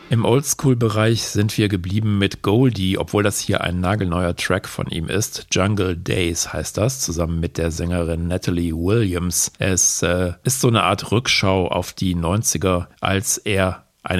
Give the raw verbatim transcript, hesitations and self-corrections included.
Im Oldschool-Bereich sind wir geblieben mit Goldie, obwohl das hier ein nagelneuer Track von ihm ist. Jungle Days heißt das, zusammen mit der Sängerin Natalie Williams. Es äh, ist so eine Art Rückschau auf die neunziger, als er